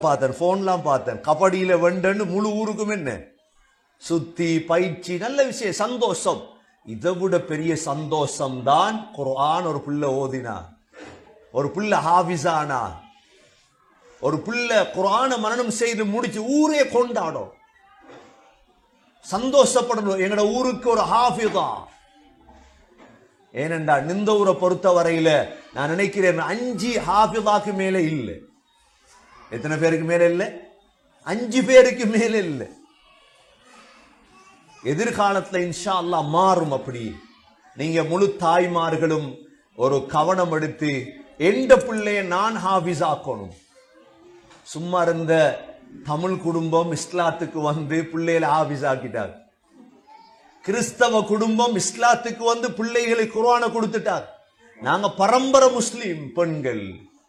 பார்த்தேன், போன்லாம் பார்த்தேன். கபடியில வெண்டன்னு முழு ஊருக்கும் என்ன சுத்தி பயிற்சி, நல்ல விஷயம், சந்தோஷம். இதை விட பெரிய சந்தோஷம் தான் குர்ஆன் ஒரு புள்ள ஓதினா, ஒரு புள்ள ஹாஃபிஸானா, ஒரு புள்ள குர்ஆன மனனம் செய்து முடிச்சு ஊரே கொண்டாடும், சந்தோஷப்படணும். எங்கட ஊருக்கு ஒரு ஹாஃபிஸா. ஏனென்றா இந்த ஊரை பொறுத்த வரையில நான் நினைக்கிறேன் 5 ஹாஃபிஸாக்கு மேல இல்லை. எத்தனை பேருக்கு மேல இல்லை? 5 பேருக்கு மேல இல்லை. எதிர்காலத்துல இன்ஷா அல்லாஹ் மாறும். அப்படி நீங்க முழு தாய்மார்களும் ஒரு கவனம் எடுத்து எந்த பிள்ளைய நான் ஹாஃபிஸ் ஆக்கணும். சும்மா இருந்த தமிழ் குடும்பம் இஸ்லாத்துக்கு வந்து பிள்ளைகளை ஹாஃபிஸ் ஆக்கிட்டார். கிறிஸ்தவ குடும்பம் இஸ்லாத்துக்கு வந்து பிள்ளைகளுக்கு குர்ஆனை கொடுத்துட்டார். நாங்க பரம்பரை முஸ்லிம் பெண்கள்.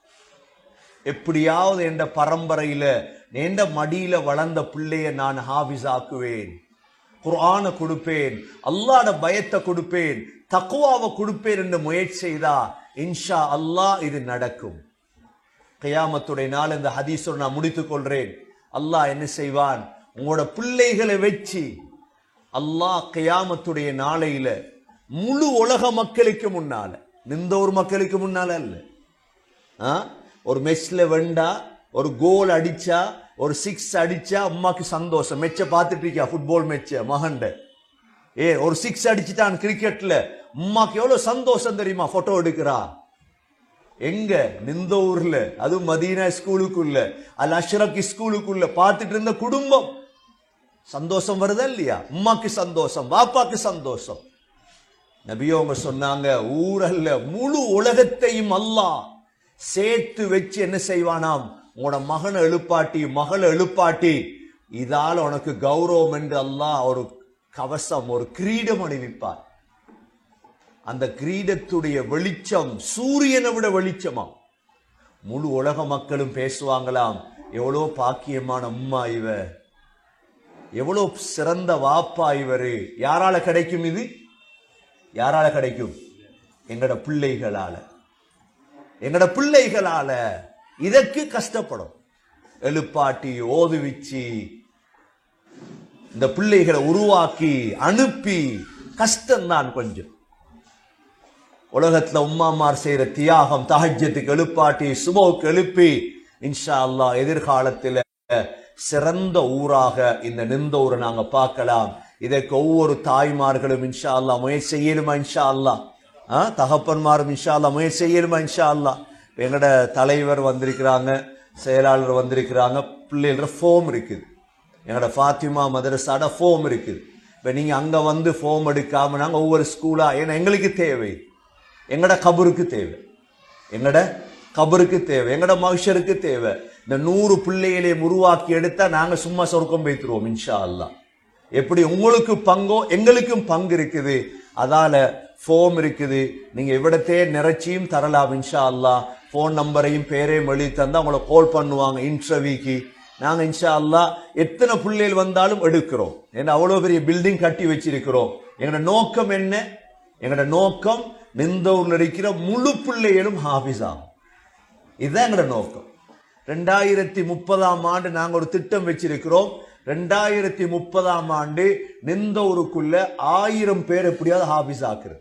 எப்படியாவது என்ற பரம்பரையில என்ற மடியில வளர்ந்த பிள்ளைய நான் ஹாஃபிஸ் ஆக்குவேன், குர்ஆனை கொடுப்பேன், அல்லாஹ்ட பயத்தை கொடுப்பேன், தக்வாவை கொடுப்பேன் என்று முயற்சி செய்தா இன்ஷா அல்லாஹ் இது நடக்கும். கியாமத்துடைய நாள் இந்த ஹதீஸோடு நான் முடித்துக் கொள்றேன். அல்லாஹ் என்ன செய்வான்? உங்களோட பிள்ளைகளை வச்சு அல்லாஹ் கியாமத்துடைய நாளையில முழு உலக மக்களுக்கு முன்னால, இந்த ஒரு மக்களுக்கு முன்னால அல்ல, ஒரு மெச்ல வெண்டா ஒரு கோல் அடிச்சா, ஒரு 6 அடிச்சா அம்மாக்கு சந்தோஷம். மெச்ச பார்த்துட்டு இருக்கியா? ஃபுட்பால் மெச்ச மகண்ட ஒரு 6 அடிச்சுட்டான் கிரிக்கெட்ல, அம்மாக்கு எவ்வளவு சந்தோஷம் தெரியுமா? போட்டோ எடுக்கிறா. எங்க? நிந்த ஊர்ல, அது மதீனா ஸ்கூலுக்குள்ள, அல் அஷ்ரக் ஸ்கூலுக்குள்ள பார்த்துட்டு இருந்த குடும்பம். சந்தோஷம் வருதா இல்லையா? அம்மாக்கு சந்தோஷம், பாப்பாக்கு சந்தோஷம். நபியோங்க சொன்னாங்க, ஊரல்ல முழு உலகத்தையும் அல்லாஹ் சேர்த்து வச்சு என்ன செய்வானாம்? உங்களோட மகனை எழுப்பாட்டி மகளை எழுப்பாட்டி இதால உனக்கு கௌரவம் என்று அல்லாஹ் ஒரு கவசம், ஒரு கிரீடம் அணிவிப்பார். அந்த கிரீடத்துடைய வெளிச்சம் சூரியனை விட வெளிச்சமா. முழு உலக மக்களும் பேசுவாங்களாம், எவ்வளோ பாக்கியமான அம்மா இவ, எவ்வளோ சிறந்த வாப்பா இவரு. யாரால கிடைக்கும் இது? யாரால கிடைக்கும்? எங்கட பிள்ளைகளால, எங்கட பிள்ளைகளால. இதற்கு கஷ்டப்படும். எழுப்பாட்டி ஓதுவிச்சு இந்த பிள்ளைகளை உருவாக்கி அனுப்பி கஷ்டம்தான் கொஞ்சம். உலகத்துல உம்மாமார் செய்யற தியாகம், தஹஜ்ஜத்துக்கு எழுப்பாட்டி சுபஹுக்கு எழுப்பி இன்ஷா அல்லாஹ் எதிர்காலத்தில் சிறந்த ஊராக இந்த நிந்த ஊரை நாங்க பார்க்கலாம். இதற்கு ஒவ்வொரு தாய்மார்களும் இன்ஷா அல்லாஹ் முயற்சி செய்யலுமா? இன்ஷா அல்லாஹ் தகப்பன்மாரும் இன்ஷா அல்லாஹ் முயற்சி செய்யலுமா? இன்ஷா அல்லாஹ். எங்கட தலைவர் வந்திருக்கிறாங்க, செயலாளர் வந்திருக்கிறாங்க, பிள்ளைகள ஃபோம் இருக்குது, எங்கட ஃபாத்திமா மதரசாட ஃபோம் இருக்குது. இப்போ நீங்க அங்க வந்து ஃபோம் எடுக்காம நாங்க ஒவ்வொரு ஸ்கூலா, ஏன்னா எங்களுக்கு தேவை, எங்கட கபருக்கு தேவை, எங்கட கபருக்கு தேவை, எங்கட மகிஷருக்கு தேவை. இந்த 100 பிள்ளைகளையும் உருவாக்கி எடுத்தா நாங்க சும்மா சொர்க்கம் வைத்துருவோம் இன்ஷா அல்லாஹ். எப்படி உங்களுக்கு பங்கோ எங்களுக்கும் பங்கு இருக்குது. அதால ஃபோம் இருக்குது, நீங்க இவ்விடத்தே நிறைச்சியும் தரலாம் இன்ஷா அல்லாஹ். ஃபோன் நம்பரையும் பேரையும் எழுதி தந்தா உங்களை கால் பண்ணுவாங்க இன்டர்வியூக்கு. நாங்க இன்ஷா அல்லாஹ் எத்தனை பிள்ளைகள் வந்தாலும் எடுக்கிறோம். ஏன்னா அவ்வளவு பெரிய பில்டிங் கட்டி வச்சிருக்கிறோம். எங்களோட நோக்கம் என்ன? எங்களோட நோக்கம் இந்த ஊர்ல இருக்கிற முழு பிள்ளைகளும் ஹாஃபிஸ் ஆகும். இதுதான் எங்களோட நோக்கம். 2030ஆம் ஆண்டு நாங்க ஒரு திட்டம் வச்சிருக்கிறோம். 2030ஆம் ஆண்டு நிந்த ஊருக்குள்ள 1000 பேர் எப்படியாவது ஹாஃபிஸ் ஆக்குறது.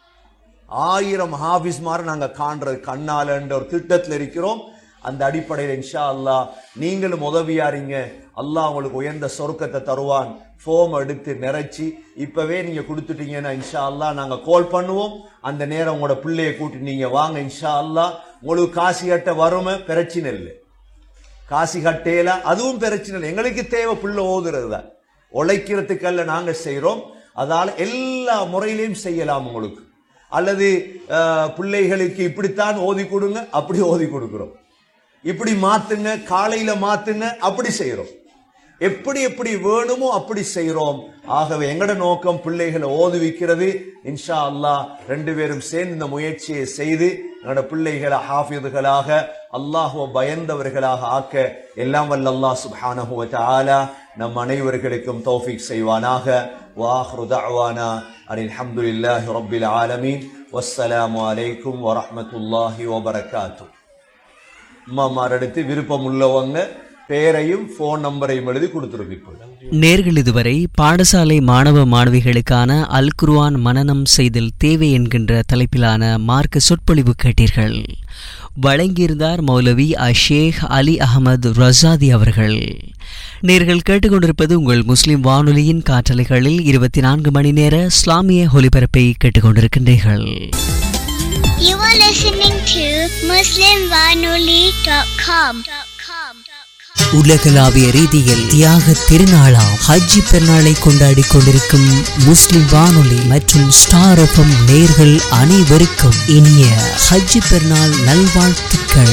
1000 ஹாஃபிஸ் மாதிரி நாங்க காண்றது கண்ணால என்ற ஒரு திட்டத்தில் இருக்கிறோம். அந்த அடிப்படையில் இன்ஷா அல்லாஹ் நீங்களும் உதவியாரீங்க, அல்லாஹ் உங்களுக்கு உயர்ந்த சொர்க்கத்தை தருவான். ஃபோம் எடுத்து நிறைச்சி இப்பவே நீங்க கொடுத்துட்டீங்கன்னா இன்ஷா அல்லாஹ் நாங்க கால் பண்ணுவோம். அந்த நேரம் உங்களோட பிள்ளைய கூட்டி நீங்க வாங்க இன்ஷா அல்லாஹ். உங்களுக்கு காசி கட்ட வறுமை பிரச்சனை இல்லை, காசி கட்டையில அதுவும் பிரச்சனை இல்லை. எங்களுக்கு தேவை பிள்ளை ஓதுறது தான், உழைக்கிறதுக்கல்ல நாங்க செய்யறோம். அதால எல்லா முறையிலையும் செய்யலாம் உங்களுக்கு. அல்லது பிள்ளைகளுக்கு இப்படித்தான் ஓதி கொடுங்க, அப்படி ஓதி கொடுக்கிறோம். இப்படி மாத்துங்க, காலையில மாத்துங்க, அப்படி செய்யறோம். எப்படி எப்படி வேணுமோ அப்படி செய்யறோம். ஆகவே எங்கட நோக்கம் பிள்ளைகளை ஓதுவிக்கிறது. இன்ஷா அல்லாஹ் 2 பேரும் சேர்ந்து இந்த முயற்சியை செய்து எங்களோட பிள்ளைகளை ஹாஃபிதுகளாக, அல்லாஹ்வை பயந்தவர்களாக ஆக்க எல்லாம் வல்ல அல்லாஹ் சுப்ஹானஹு வ தஆலா நம் அனைவர்களுக்கும் தௌஃபீக் செய்வானாக. வாஹ்ரு தஅவானா அனில் ஹம்துலில்லாஹி ரப்பில் ஆலமீன். வஸ்ஸலாமு அலைக்கும் வரஹ்மத்துல்லாஹி வபரகாத்துஹு. அம்மாமார் அடுத்து விருப்பம் உள்ளவங்க பேரையும் போன் நம்பரையும் எழுதி கொடுத்துருக்கோம். நேர்கள் இதுவரை பாடசாலை மாணவ மாணவிகளுக்கான அல் குர்ஆன் மனனம் செய்தல் தேவை என்கின்ற தலைப்பிலான மார்க்க சொற்பொழிவு கேட்டீர்கள். வழங்கியிருந்தார் மௌலவி ஷேக் அலி அகமது ரசாதி அவர்கள். நேர்கள் கேட்டுக்கொண்டிருப்பது உங்கள் முஸ்லிம் வானொலியின் காற்றலைகளில் 24 மணி நேர இஸ்லாமிய ஒலிபரப்பை கேட்டுக்கொண்டிருக்கின்றீர்கள். You are listening to muslimwanoli.com. உலகளாவிய ரீதியில் தியாக திருநாளாம் ஹஜ்ஜி பெருநாளை கொண்டாடி கொண்டிருக்கும் முஸ்லிம் வானொலி மற்றும் ஸ்டார் எஃப்எம் நேயர்கள் அனைவருக்கும் இனிய ஹஜ்ஜி பெருநாள் நல்வாழ்த்துக்கள்.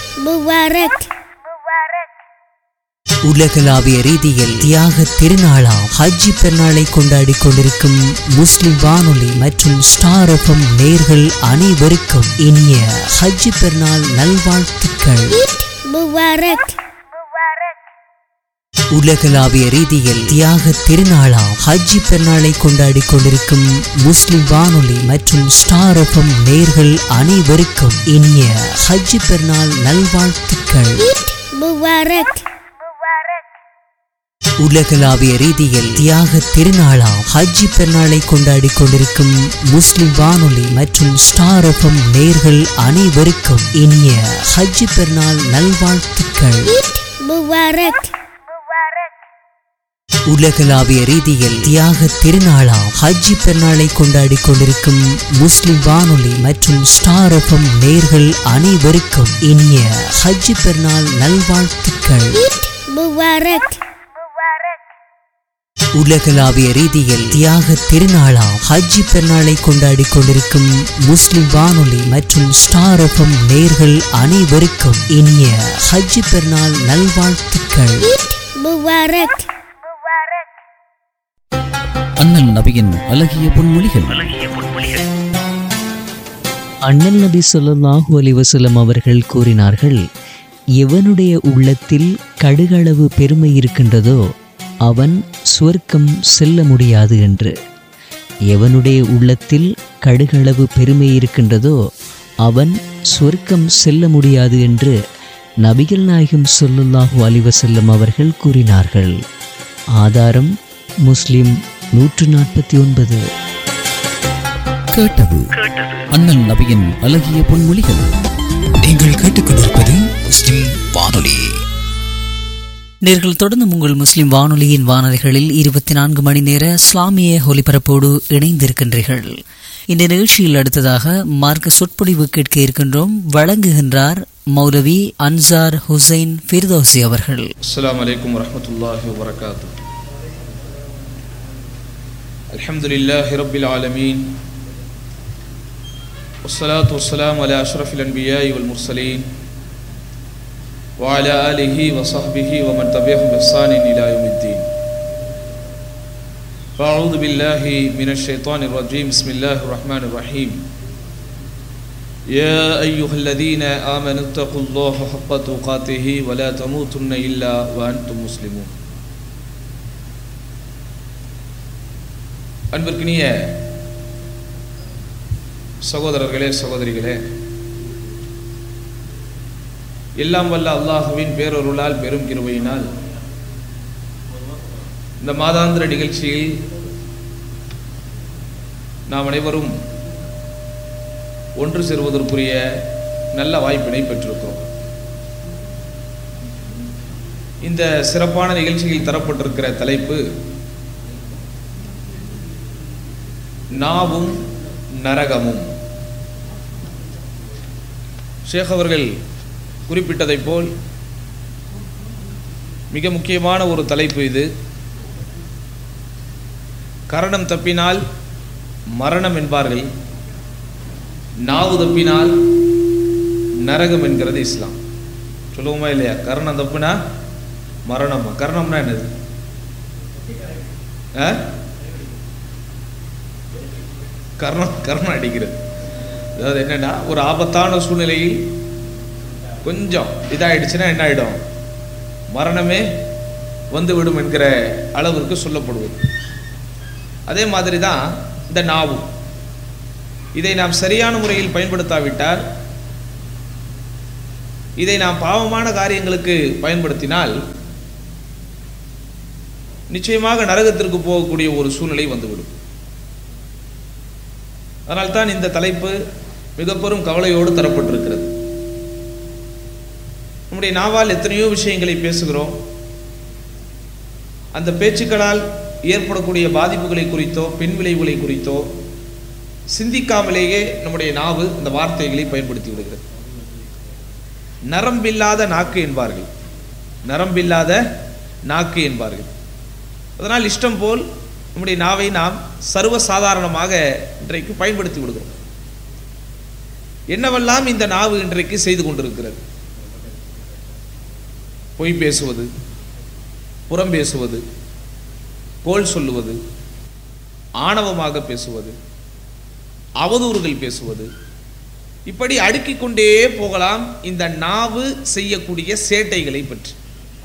உலகளாவிய ரீதியில் தியாக திருநாளாம் ஹஜ்ஜி பெருநாளை கொண்டாடி கொண்டிருக்கும் முஸ்லிம் வானொலி மற்றும் ஸ்டார் எஃப்எம் நேயர்கள் அனைவருக்கும் இனிய ஹஜ்ஜி பெருநாள் நல்வாழ்த்துக்கள். உலகளாவிய ரீதியில் தியாக திருநாளாம் ஹஜ்ஜி பெருநாளை கொண்டாடி கொண்டிருக்கும் முஸ்லிம் வானொலி மற்றும் ஸ்டார் எஃப்எம் நேயர்கள் அனைவருக்கும் இனிய ஹஜ்ஜி பெருநாள் நல்வாழ்த்துக்கள். உலகளாவிய ரீதியில் தியாக திருநாளாம் ஹஜ்ஜி பெருநாளை கொண்டாடி கொண்டிருக்கும் முஸ்லிம் வானொலி மற்றும் ஸ்டார் எஃப்எம் நேயர்கள் அனைவருக்கும் இனிய ஹஜ்ஜி பெருநாள் நல்வாழ்த்துக்கள். உலகளாவிய ரீதியில் தியாக திருநாளாம் ஹஜ்ஜி பெருநாளை கொண்டாடி கொண்டிருக்கும் முஸ்லிம் வானொலி மற்றும் ஸ்டார் எஃப்எம் நேயர்கள் அனைவருக்கும் இனிய ஹஜ்ஜி பெருநாள் நல்வாழ்த்துக்கள். உலகளாவிய ரீதியில் தியாக திருநாளாம் ஹஜ்ஜி பெருநாளை கொண்டாடி கொண்டிருக்கும் முஸ்லிம் வானொலி மற்றும் ஸ்டார் எஃப்எம் நேயர்கள் அனைவருக்கும் இனிய ஹஜ்ஜி பெருநாள் நல்வாழ்த்துக்கள். அண்ணல் நபியின் அழகிய பொன்மொழிகள். அண்ணல் நபி ஸல்லல்லாஹு அலைஹி வஸல்லம் அவர்கள் கூறினார்கள், எவனுடைய உள்ளத்தில் கடுகளவு பெருமை இருக்கின்றதோ அவன் சுவர்க்கம் செல்ல முடியாது என்று. எவனுடைய உள்ளத்தில் கடுகளவு பெருமை இருக்கின்றதோ அவன் சுவர்க்கம் செல்ல முடியாது என்று நபிகள் நாயகம் ஸல்லல்லாஹு அலைஹி வஸல்லம் அவர்கள் கூறினார்கள். ஆதாரம் முஸ்லிம் 149. கேட்டது அண்ணல் நபியின் அழகிய பொன்மொழிகள். நீங்கள் கேட்டுக்கொண்டிருப்பது முஸ்லிம் வானொலி. நேர்கள் தொடர்ந்து உங்கள் முஸ்லிம் வானொலியின் வானொலிகளில் 24 மணி நேர இஸ்லாமிய ஒலிபரப்போடு இணைந்திருக்கின்றீர்கள். இந்த நிகழ்ச்சியில் அடுத்ததாக மார்க்க சொற்பொழிவு கேட்க இருக்கின்றோம். வழங்குகின்றார் மௌலவி அன்சார் ஹுசைன் ஃபிர்தௌசி அவர்கள். அஸ்ஸலாமு அலைக்கும் வரஹ்மத்துல்லாஹி வபரகாத்துஹு. அல்ஹம்துலில்லாஹி ரப்பில் ஆலமீன். வஸ்ஸலாத்து வஸ்ஸலாமு அலா அஷ்ரஃபில் அன்பியாஇ வல் முர்ஸலீன் وعلى آله وصحبه ومن تبعهم بإحسان إلى يوم الدين. فأعوذ بالله من الشيطان الرجيم. بسم الله الرحمن الرحيم. يا أيها الذين آمنوا اتقوا الله حق تقاته ولا تموتن إلا وأنتم مسلمون. அன்பிற்கினிய சகோதரர்களே சகோதரிகளே, எல்லாம் வல்ல அல்லாஹுவின் பேரொருளால் பெரும் கிருபையினால் இந்த மாதாந்திர நிகழ்ச்சியில் நாம் அனைவரும் ஒன்று சேருவதற்குரிய நல்ல வாய்ப்பினை பெற்றிருக்கிறோம். இந்த சிறப்பான நிகழ்ச்சியில் தரப்பட்டிருக்கிற தலைப்பு நாவும் நரகமும். ஷேக் அவர்கள் குறிப்பிட்டதைப் போல் மிக முக்கியமான ஒரு தலைப்பு இது. கரணம் தப்பினால் மரணம் என்பார்கள், நாவு தப்பினால் நரகம் என்கிறது இஸ்லாம். சொல்லுவோமா இல்லையா? கரணம் தப்புனா மரணமா? கரணம்னா என்னது? கரணம் அடிக்கிறது. அதாவது என்னன்னா, ஒரு ஆபத்தான சூழ்நிலையில் கொஞ்சம் இதாகிடுச்சுன்னா என்ன ஆகிடும்? மரணமே வந்துவிடும் என்கிற அளவிற்கு சொல்லப்படுவது. அதே மாதிரி தான் இந்த நாவு. இதை நாம் சரியான முறையில் பயன்படுத்தாவிட்டால் இதை நாம் பாவமான காரியங்களுக்கு பயன்படுத்தினால் நிச்சயமாக நரகத்திற்கு போகக்கூடிய ஒரு சூழ்நிலை வந்துவிடும். அதனால்தான் இந்த தலைப்பு மிக பெரும் கவலையோடு தரப்பட்டிருக்கிறது. நம்முடைய நாவால் எத்தனையோ விஷயங்களை பேசுகிறோம். அந்த பேச்சுக்களால் ஏற்படக்கூடிய பாதிப்புகளை குறித்தோ பின் விளைவுகளை குறித்தோ சிந்திக்காமலேயே நம்முடைய நாவு அந்த வார்த்தைகளை பயன்படுத்தி விடுகிறது. நரம்பில்லாத நாக்கு என்பார்கள், நரம்பில்லாத நாக்கு என்பார்கள். அதனால் இஷ்டம் போல் நம்முடைய நாவை நாம் சர்வசாதாரணமாக இன்றைக்கு பயன்படுத்தி விடுகிறோம். என்னவெல்லாம் இந்த நாவு இன்றைக்கு செய்து கொண்டிருக்கிறது. பொய் பேசுவது, புறம் பேசுவது, கோள் சொல்லுவது, ஆணவமாக பேசுவது, அவதூறுகள் பேசுவது, இப்படி அடுக்கிக் கொண்டே போகலாம். இந்த நாவு செய்யக்கூடிய சேட்டைகளை பற்றி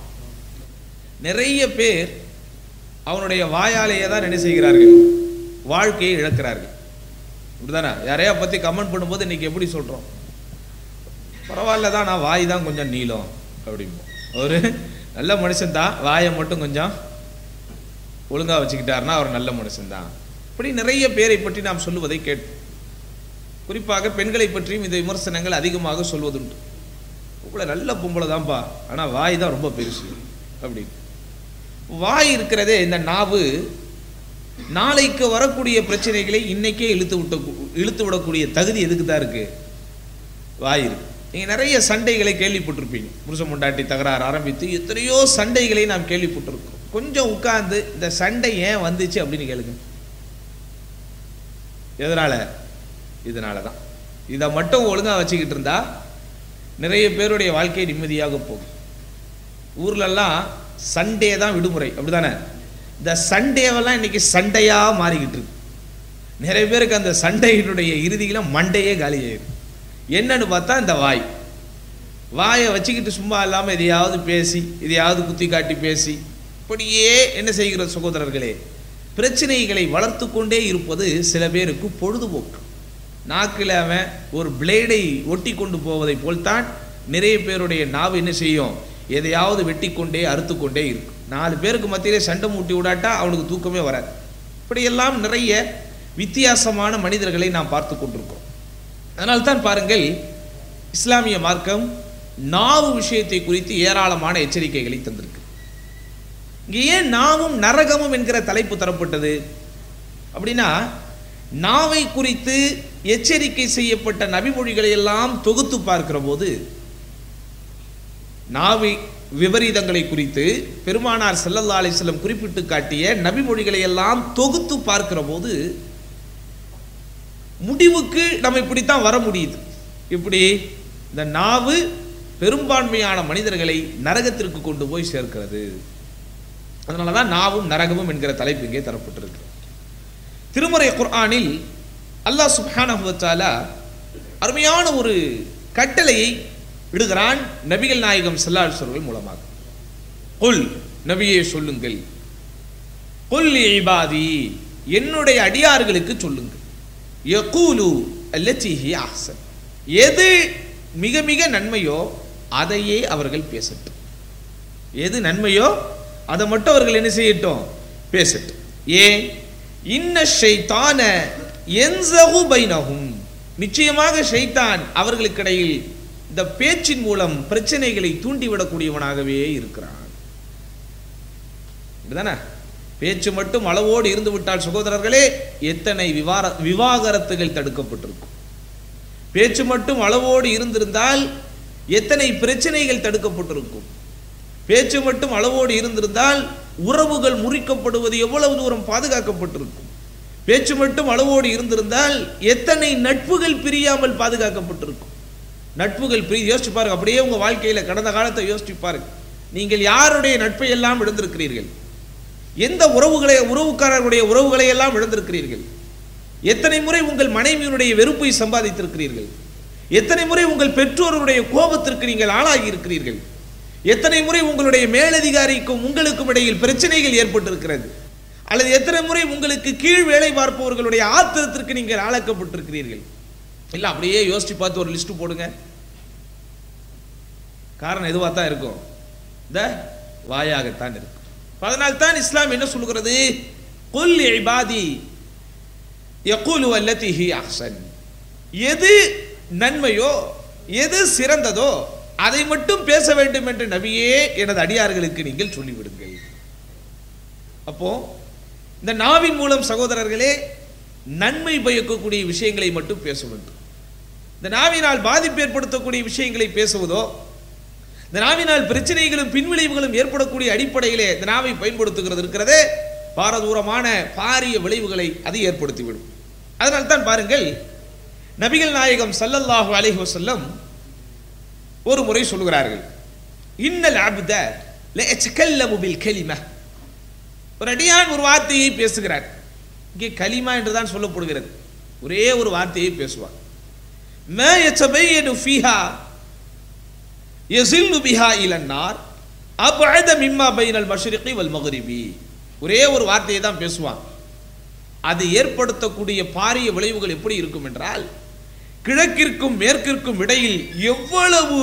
நிறைய பேர் அவனுடைய வாயாலேயே தான் என்ன செய்கிறார்கள், வாழ்க்கையை இழக்கிறார்கள். இப்படிதானே? யாரையா பற்றி கமெண்ட் பண்ணும்போது இன்னைக்கு எப்படி சொல்கிறோம், பரவாயில்ல தான், நான் வாய் தான் கொஞ்சம் நீளம் அப்படிம்போம். ஒரு நல்ல மனுஷன் தான், வாயை மட்டும் கொஞ்சம் ஒழுங்காக வச்சுக்கிட்டாருன்னா அவர் நல்ல மனுஷன்தான். இப்படி நிறைய பேரை பற்றி நாம் சொல்லுவதை கேட்போம். குறிப்பாக பெண்களை பற்றியும் இந்த விமர்சனங்கள் அதிகமாக சொல்வதுண்டு. உங்களை நல்ல பொம்பளை தான்ப்பா, ஆனால் வாய் தான் ரொம்ப பெருசு அப்படின்னு. வாய் இருக்கிறதே, இந்த நாவு நாளைக்கு வரக்கூடிய பிரச்சனைகளை இன்னைக்கே இழுத்து விடக்கூடிய தகுதி எதுக்கு தான் இருக்கு? வாய் இருக்கு. நீங்கள் நிறைய சண்டைகளை கேள்விப்பட்டிருப்பீங்க. புருஷன் பொண்டாட்டி தகராறு ஆரம்பித்து எத்தனையோ சண்டைகளை நாம் கேள்விப்பட்டிருக்கோம். கொஞ்சம் உட்கார்ந்து இந்த சண்டை ஏன் வந்துச்சு அப்படின்னு கேளுங்க. எதனால? இதனால தான். இதை மட்டும் ஒழுங்காக வச்சுக்கிட்டு இருந்தா நிறைய பேருடைய வாழ்க்கை நிம்மதியாக போகும். ஊர்லெல்லாம் சண்டே தான் விடுமுறை, அப்படிதானே? இந்த சண்டேவெல்லாம் இன்னைக்கு சண்டையா மாறிக்கிட்டு இருக்கு. நிறைய பேருக்கு அந்த சண்டையினுடைய இறுதியில மண்டையே காலியாயிருக்கு. என்னன்னு பார்த்தா இந்த வாயை வச்சுக்கிட்டு சும்மா இல்லாமல் எதையாவது பேசி, எதையாவது குத்தி காட்டி பேசி, இப்படியே என்ன செய்கிற சகோதரர்களே, பிரச்சனைகளை வளர்த்து கொண்டே இருப்பது சில பேருக்கு பொழுதுபோக்கு. நாக்கில் அவன் ஒரு பிளேடை ஒட்டி கொண்டு போவதை போல்தான் நிறைய பேருடைய நாவு என்ன செய்யும், எதையாவது வெட்டி கொண்டே அறுத்து கொண்டே இருக்கும். 4 பேருக்கு மத்தியிலே சண்டை மூட்டி விடாட்டா அவனுக்கு தூக்கமே வராது. இப்படியெல்லாம் நிறைய வித்தியாசமான மனிதர்களை நாம் பார்த்து கொண்டிருக்கிறோம். அதனால்தான் பாருங்கள், இஸ்லாமிய மார்க்கம் நாவு விஷயத்தை குறித்து ஏராளமான எச்சரிக்கைகளை தந்திருக்கு. இங்கே ஏன் நாவும் நரகமும் என்கிற தலைப்பு தரப்பட்டது அப்படின்னா, நாவை குறித்து எச்சரிக்கை செய்யப்பட்ட நபிமொழிகளை எல்லாம் தொகுத்து பார்க்கிற போது, நாவி விபரீதங்களை குறித்து பெருமானார் ஸல்லல்லாஹு அலைஹி வஸல்லம் குறிப்பிட்டு காட்டிய நபிமொழிகளை எல்லாம் தொகுத்து பார்க்கிற போது முடிவுக்கு நம்ம இப்படித்தான் வர முடியுது. இப்படி இந்த நாவு பெரும்பான்மையான மனிதர்களை நரகத்திற்கு கொண்டு போய் சேர்க்கிறது. அதனால தான் நாவும் நரகமும் என்கிற தலைப்பு இங்கே தரப்பட்டிருக்கு. திருமறை குர்ஆனில் அல்லாஹ் சுப்ஹானஹு வ தஆலா அருமையான ஒரு கட்டளையை விடுகிறான் நபிகள் நாயகம் ஸல்லல்லாஹு அலைஹி வஸல்லம் மூலமாக. குல், நபியே சொல்லுங்கள், குல் இபாதி, என்னுடைய அடியார்களுக்கு சொல்லுங்கள், யகூலு அல்லதி ஹி அஹ்சன், எது மிக மிக நன்மையோ அதையே அவர்கள் பேசட்டும். எது நன்மையோ அதை மட்டும் அவர்கள் என்ன செய்யட்டும், பேசட்டும். ஏன்? இன்ன ஷைத்தான யன்ஸகு பைனஹும், நிச்சயமாக ஷைத்தான் அவர்களுக்கிடையில் இந்த பேச்சின் மூலம் பிரச்சனைகளை தூண்டிவிடக்கூடியவனாகவே இருக்கிறான். இதுதானே? பேச்சு மட்டும் அளவோடு இருந்து விட்டால் சகோதரர்களே, எத்தனை விவாகரத்துகள் தடுக்கப்பட்டிருக்கும். பேச்சு மட்டும் அளவோடு இருந்திருந்தால் எத்தனை பிரச்சனைகள் தடுக்கப்பட்டிருக்கும். பேச்சு மட்டும் அளவோடு இருந்திருந்தால் உறவுகள் முறிக்கப்படுவது எவ்வளவு தூரம் பாதுகாக்கப்பட்டிருக்கும். பேச்சு மட்டும் அளவோடு இருந்திருந்தால் எத்தனை நட்புகள் பிரியாமல் பாதுகாக்கப்பட்டிருக்கும். நட்புகள் யோசிச்சு பாருங்க. அப்படியே உங்க வாழ்க்கையில கடந்த காலத்தை யோசிச்சு பாருங்க. நீங்கள் யாருடைய நட்பை எல்லாம் இழந்திருக்கிறீர்கள்? எந்த உறவுக்காரர்களுடைய உறவுகளை எல்லாம் இழந்திருக்கிறீர்கள்? எத்தனை முறை உங்கள் மனைவியினுடைய வெறுப்பை சம்பாதித்திருக்கிறீர்கள்? எத்தனை முறை உங்கள் பெற்றோருடைய கோபத்திற்கு நீங்கள் ஆளாகி இருக்கிறீர்கள்? எத்தனை முறை உங்களுடைய மேலதிகாரிக்கும் உங்களுக்கும் இடையில் பிரச்சனைகள் ஏற்பட்டிருக்கிறது? அல்லது எத்தனை முறை உங்களுக்கு கீழ் வேலை பார்ப்பவர்களுடைய ஆத்திரத்திற்கு நீங்கள் ஆளாக்கப்பட்டிருக்கிறீர்கள்? இல்லை, அப்படியே யோசிச்சு பார்த்து ஒரு லிஸ்ட் போடுங்க. காரணம் எதுவாக தான் இருக்கும், இந்த வாயாகத்தான் இருக்கும். அதனால்தான் இஸ்லாம் என்ன சொல்கிறது, குல் இபாதி யகூலு அல்லதி ஹி அஹ்சன், எது நன்மையோ எது சிறந்ததோ அதை மட்டும் பேச வேண்டும் என்று நபியே எனது அடியார்களுக்கு நீங்கள் சொல்லிவிடுங்கள். அப்போ இந்த நாவின் மூலம் சகோதரர்களே நன்மை பயக்கக்கூடிய விஷயங்களை மட்டும் பேச வேண்டும். இந்த நாவினால் பாதிப்பு ஏற்படுத்தக்கூடிய விஷயங்களை பேசுவதோ, இந்த நாவினால் பிரச்சனைகளும் பின்விளைவுகளும் ஏற்படக்கூடிய அடிப்படையிலே இந்த நாவை பயன்படுத்துகிறது இருக்கிறதே, பாரதூரமான பாரிய விளைவுகளை அது ஏற்படுத்திவிடும். அதனால்தான் பாருங்கள், நபிகள் நாயகம் ஸல்லல்லாஹு அலைஹி வஸல்லம் ஒரு முறை சொல்கிறார்கள், இன்னல் அப்த லயதகல்லமு பில் கலிமா, ஒரு அடியான் ஒரு வார்த்தையை பேசுகிறார். இங்கே கலிமா என்றுதான் சொல்லப்படுகிறது, ஒரே ஒரு வார்த்தையை பேசுவார். மா யதபையனு ஃபீஹா யஸில்லு பிஹா இலன்னார் அபஅத மிம்மா பைனல் மஷ்ரிகி வல் மக்ரிபி, ஒரே ஒரு வார்த்தையை தான் பேசுவான். அது ஏற்படுத்தக்கூடிய பாரிய விளைவுகள் எப்படி இருக்கும் என்றால், கிழக்கிற்கும் மேற்கிற்கும் இடையில் எவ்வளவு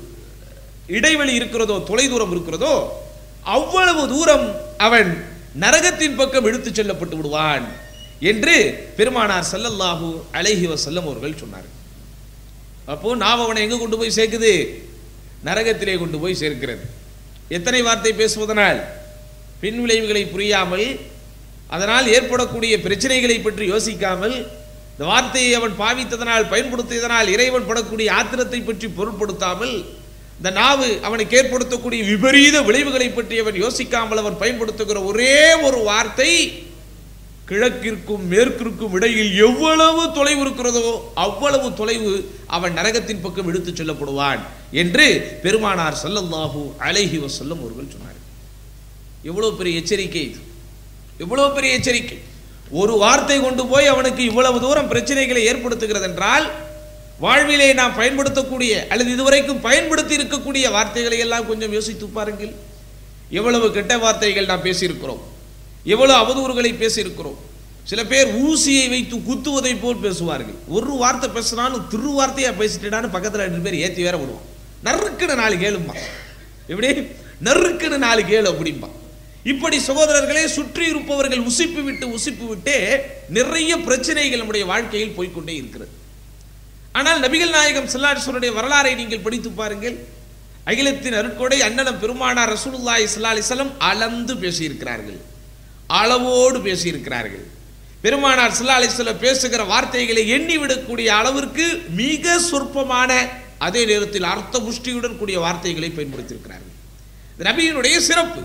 இடைவெளி இருக்கிறதோ, தொலைதூரம் இருக்கிறதோ, அவ்வளவு தூரம் அவன் நரகத்தின் பக்கம் எடுத்துச் செல்லப்பட்டு விடுவான் என்று பெருமானார் ஸல்லல்லாஹு அலைஹி வஸல்லம் அவர்கள் சொன்னார். அப்போ நாம் அவனை எங்க கொண்டு போய் சேர்க்குது, நரகத்திலே கொண்டு போய் சேர்க்கிறது. எத்தனை வார்த்தை பேசுவதனால், பின் விளைவுகளை புரியாமல், அதனால் ஏற்படக்கூடிய பிரச்சனைகளை பற்றி யோசிக்காமல், இந்த வார்த்தையை அவன் பாவித்ததனால் பயன்படுத்தியதனால் இறைவன் படக்கூடிய ஆத்திரத்தை பற்றி பொருட்படுத்தாமல், இந்த நாவு அவனுக்கு ஏற்படுத்தக்கூடிய விபரீத விளைவுகளை பற்றி அவன் யோசிக்காமல் அவன் பயன்படுத்துகிற ஒரே ஒரு வார்த்தை, கிழக்கிற்கும் மேற்கிற்கும் இடையில் எவ்வளவு தொலைவு இருக்கிறதோ அவ்வளவு தொலைவு அவன் நரகத்தின் பக்கம் எடுத்துச் செல்லப்படுவான் என்று பெருமானார் ஸல்லல்லாஹு அலைஹி வஸல்லம் அவர்கள் சொன்னார். எவ்வளவு பெரிய எச்சரிக்கை இது, எவ்வளவு பெரிய எச்சரிக்கை. ஒரு வார்த்தை கொண்டு போய் அவனுக்கு இவ்வளவு தூரம் பிரச்சனைகளை ஏற்படுத்துகிறது என்றால், வாழ்விலே நாம் பயன்படுத்தக்கூடிய அல்லது இதுவரைக்கும் பயன்படுத்தி இருக்கக்கூடிய வார்த்தைகளை எல்லாம் கொஞ்சம் யோசித்து பாருங்கள். எவ்வளவு கெட்ட வார்த்தைகள் நாம் பேசியிருக்கிறோம், எவ்வளவு அவதூறுகளை பேசியிருக்கிறோம். சில பேர் ஊசியை வைத்து குத்துவதை போல் பேசுவார்கள். ஒரு வார்த்தை பேசினாலும் திரு வார்த்தையா பேசிட்டான்னு பக்கத்தில் 2 பேர் ஏற்றி வேற விடுவான். நறுக்குன்னு 4 கேளும்பா, எப்படி நறுக்குன்னு 4 கேளு அப்படிம்பா. இப்படி சகோதரர்களே சுற்றி இருப்பவர்கள் உசிப்பு விட்டு நிறைய பிரச்சனைகள் நம்முடைய வாழ்க்கையில் போய்கொண்டே இருக்கிறது. ஆனால் நபிகள் நாயகம் ஸல்லல்லாஹு அலைஹி வஸல்லம் வரலாறை நீங்கள் படித்து பாருங்கள். அகிலத்தின் அருட்கொடை அண்ணலம் பெருமானார் ரசூலுல்லாஹி ஸல்லல்லாஹு அலைஹி வஸல்லம் அளந்து பேசியிருக்கிறார்கள், அளவோடு பேசியிருக்கிறார்கள். பெருமானார் ஸல்லல்லாஹு அலைஹி வஸல்லம் பேசுகிற வார்த்தைகளை எண்ணிவிடக்கூடிய அளவிற்கு மிக சொற்பமான, அதே நேரத்தில் அர்த்த புஷ்டியுடன் கூடிய வார்த்தைகளை பயன்படுத்தியிருக்கிறார்கள். நபியினுடைய சிறப்பு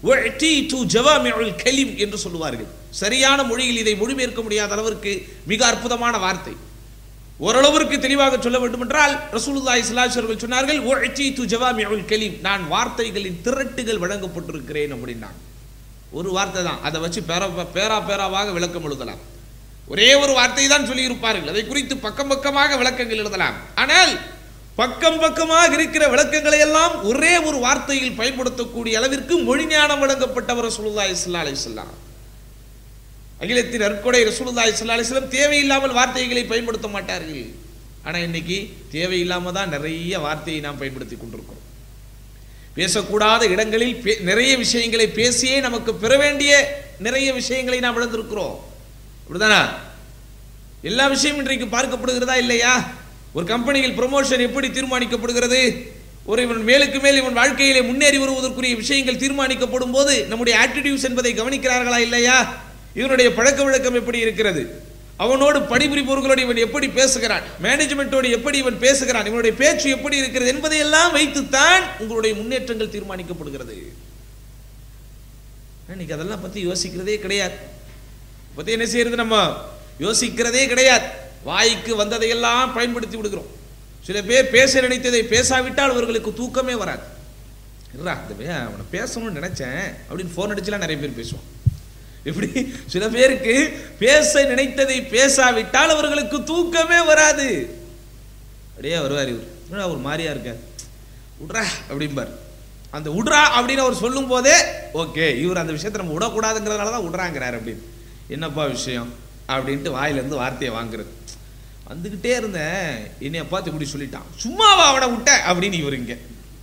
கலீம் என்று சொல்லுவார்கள். சரியான மொழியில் இதை மொழிபெயர்க்க முடியாத அளவிற்கு மிக அற்புதமான வார்த்தை. ஓரளவிற்கு தெளிவாக சொல்ல வேண்டும் என்றால் ரசூலுல்லாஹி ஸல்லல்லாஹு அலைஹி வஸல்லம் சொன்னார்கள், உஅதீது ஜவாமிஉல் கலீம், நான் வார்த்தைகளின் திரட்டுகள் வழங்கப்பட்டிருக்கிறேன் அப்படின்னாங்க. ஒரு வார்த்தை தான், அதை வச்சு பேராவாக விளக்கம் எழுதலாம். ஒரே ஒரு வார்த்தை தான் சொல்லி இருப்பார்கள், அதை குறித்து பக்கம் பக்கமாக விளக்கங்கள் எழுதலாம். ஆனால் பக்கம் பக்கமாக இருக்கிற விளக்கங்களை எல்லாம் ஒரே ஒரு வார்த்தையில் பயன்படுத்தக்கூடிய அளவிற்கு மொழி ஞானம் வழங்கப்பட்டவர் ரசூலுல்லாஹி ஸல்லல்லாஹு அலைஹி வஸல்லம். அகிலத்தின் அருட்கொடை ரசூலுல்லாஹி ஸல்லல்லாஹு அலைஹி வஸல்லம் தேவையில்லாமல் வார்த்தைகளை பயன்படுத்த மாட்டார்கள். ஆனால் இன்னைக்கு தேவையில்லாமல் தான் நிறைய வார்த்தையை நாம் பயன்படுத்தி கொண்டிருக்கிறோம். பேசக்கூடாத இடங்களில் நிறைய விஷயங்களை பேசியே நமக்கு பெற வேண்டிய நிறைய விஷயங்களை நாம் இழந்திருக்கிறோம். அப்படிதானா? எல்லா விஷயமும் இன்றைக்கு பார்க்கப்படுகிறதா இல்லையா? ஒரு கம்பெனியில் ப்ரமோஷன் எப்படி தீர்மானிக்கப்படுகிறது, ஒரு இவன் மேலுக்கு மேல் இவன் வாழ்க்கையிலே முன்னேறி வருவதற்குரிய விஷயங்கள் தீர்மானிக்கப்படும் போது நம்முடைய ஆட்டிடியூட்ஸ் என்பதை கவனிக்கிறார்களா இல்லையா? இவனுடைய பழக்க வழக்கம் எப்படி இருக்கிறது, அவனோடு பணிபுரிபவர்களோடு இவன் எப்படி பேசுகிறான், மேனேஜ்மெண்டோடு எப்படி இவன் பேசுகிறான், இவனுடைய பேச்சு எப்படி இருக்கிறது என்பதையெல்லாம் வைத்துத்தான் உங்களுடைய முன்னேற்றங்கள் தீர்மானிக்கப்படுகிறது. இன்னைக்கு அதெல்லாம் பத்தி யோசிக்கிறதே கிடையாது. பத்தி என்ன செய்யறது, நம்ம யோசிக்கிறதே கிடையாது. வாய்க்கு வந்ததையெல்லாம் பயன்படுத்தி விடுகிறோம். சில பேர் பேச நினைத்ததை பேசாவிட்டால் அவர்களுக்கு தூக்கமே வராது. அவனை பேசணும்னு நினைச்சேன் அப்படின்னு போன் அடிச்சுலாம் நிறைய பேர் பேசுவோம். இப்படி சில பேருக்கு பேச நினைத்ததை பேசாவிட்டால் அவர்களுக்கு தூக்கமே வராது. அப்படியே வருவார் இவர், ஒரு மாதிரியா இருக்க உட்ரா அப்படிம்பார். அந்த உட்ரா அப்படின்னு அவர் சொல்லும் போதே ஓகே, இவர் அந்த விஷயத்தை நம்ம விடக்கூடாதுங்கிறதுனால தான் விட்றாங்கிறார் அப்படின்னு. என்னப்பா விஷயம் அப்படின்ட்டு வாயிலிருந்து வார்த்தையை வாங்குறது. வந்துக்கிட்டே இருந்தேன், என்னைய பார்த்து இப்படி சொல்லிட்டான், சும்மாவா அவனை விட்ட அப்படின்னு இவர் இங்கே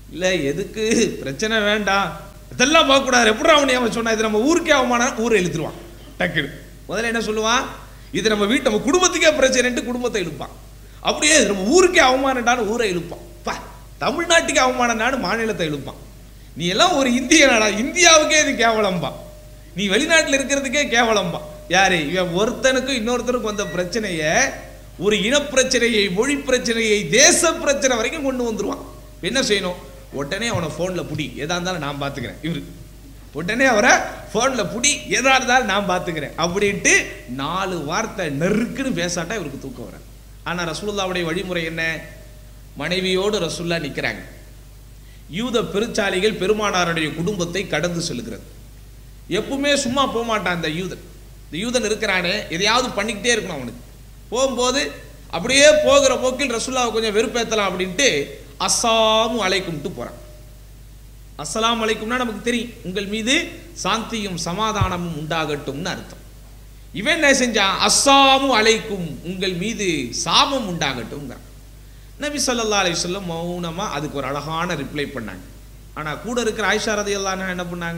இல்லை எதுக்கு பிரச்சனை வேண்டாம் இதெல்லாம் பார்க்கக்கூடாது. எப்படி அவன் சொன்னா இது நம்ம ஊருக்கே அவமானம், ஊரை இழுத்துருவான் டக்குனு. முதல்ல என்ன சொல்லுவான், இது நம்ம வீட்டு நம்ம குடும்பத்துக்கே பிரச்சனைன்ட்டு குடும்பத்தை இழுப்பான். அப்படியே நம்ம ஊருக்கே அவமானம்டான்னு ஊரை இழுப்பான். தமிழ்நாட்டுக்கு அவமானம்டான்னு மாநிலத்தை இழுப்பான். நீ எல்லாம் ஒரு இந்தியனாடா, இந்தியாவுக்கே இது கேவலம்பா, நீ வெளிநாட்டில் இருக்கிறதுக்கே கேவலம்பா. யாரு இவன் ஒருத்தனுக்கும் இன்னொருத்தனுக்கும் வந்த பிரச்சனைய ஒரு இனப்பிரச்சனையை, மொழி பிரச்சனையை, தேச பிரச்சனை வரைக்கும் கொண்டு வந்துருவான். என்ன செய்யணும், உடனே அவனை போன்ல புடி, எதா இருந்தாலும் நான் பாத்துக்கிறேன். இவரு உடனே அவரை போன்ல புடி, எதா இருந்தாலும் நான் பாத்துக்கிறேன் அப்படின்ட்டு 4 வார்த்தை நெருக்குன்னு பேசாட்டா இவருக்கு தூக்கம் வர. ஆனா ரசூலுல்லாவுடைய வழிமுறை என்ன, மனைவியோடு ரசூலுல்லா நிக்கிறாங்க. யூத பெருச்சாலிகள் பெருமானாருடைய குடும்பத்தை கடந்து செல்கிறது. எப்பவுமே சும்மா போக மாட்டான் இந்த யூதன் இருக்கிறானே, எதையாவது பண்ணிக்கிட்டே இருக்கணும் அவனுக்கு. போகும்போது அப்படியே போகிற போக்கில் ரசூலுல்லாவை கொஞ்சம் வெறுப்பேத்தலாம் அப்படின்ட்டு அஸ்ஸலாமு அலைக்கும்ட்டு போறான். அஸ்ஸலாமு அலைக்கும்னா நமக்கு தெரியும், உங்கள் மீது சாந்தியும் சமாதானமும் உண்டாகட்டும்னு அர்த்தம். இவன் என்ன செஞ்சான், அஸ்ஸலாமு அலைக்கும் உங்கள் மீது சாபம் உண்டாகட்டும். நபி ஸல்லல்லாஹு அலைஹி வஸல்லம் மௌனமா அதுக்கு ஒரு அழகான ரிப்ளை பண்ணாங்க. ஆனா கூட இருக்கிற ஆயிஷா ரலியல்லாஹு அன்ஹா என்ன பண்ணாங்க,